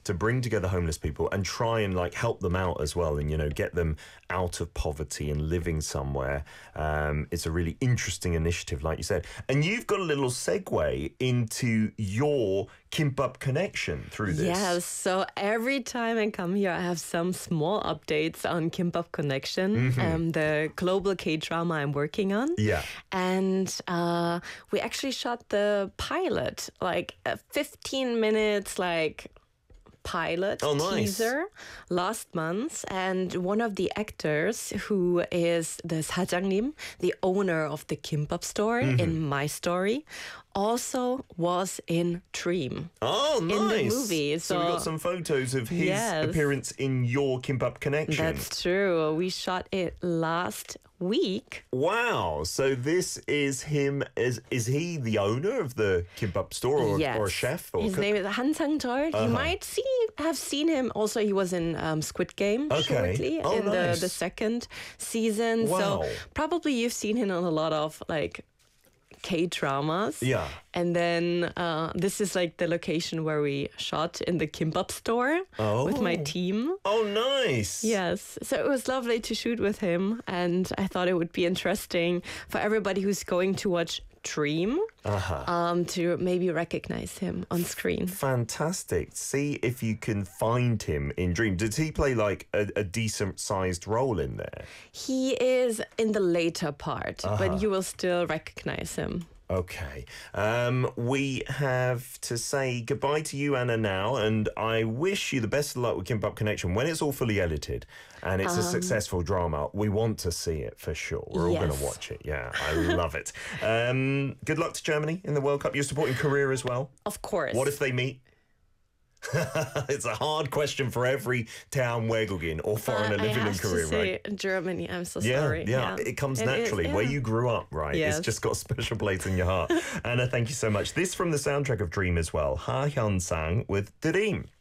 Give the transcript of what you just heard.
to bring together homeless people and try and like help them out as well, and get them out of poverty and living somewhere. It's a really interesting initiative, like you said, and you've got a little segue into your Kimbap connection through this. Yes, so every time I come here, I have some small updates on Kimbap Connection, the global K-drama I'm working on. Yeah. And we actually shot the pilot, like 15 minutes, like pilot teaser last month, and one of the actors, who is the 사장님, the owner of the kimbap store in my story, also was in Dream. Oh, nice. In the movie. So we got some photos of his appearance in your Kimbap Connection. That's true. We shot it last week. Wow. So this is him. Is he the owner of the kimbap store, or a chef? Or his name is Han Sang-chul. You might have seen him. Also, he was in Squid Game shortly in the second season. Wow. So probably you've seen him on a lot of like K-dramas. Yeah. And then this is like the location where we shot in the kimbap store with my team. Oh, nice. Yes. So it was lovely to shoot with him. And I thought it would be interesting for everybody who's going to watch Dream to maybe recognize him on screen. Fantastic. See if you can find him in Dream. Did he play like a decent sized role in there? He is in the later part, but you will still recognize him. Okay. We have to say goodbye to you, Anna, now, and I wish you the best of luck with Kimbap Connection. When it's all fully edited and it's a successful drama, we want to see it for sure. We're all going to watch it. Yeah, I love it. Good luck to Germany in the World Cup. You're supporting Korea as well? Of course. What if they meet? It's a hard question for every town 외국인 or foreigner living in Korea, right? Germany, I'm so yeah, sorry. Yeah, it comes naturally. Where you grew up, right? Yes. It's just got a special place in your heart. Anna, thank you so much. This from the soundtrack of Dream as well. Ha Hyun Sang with Dream.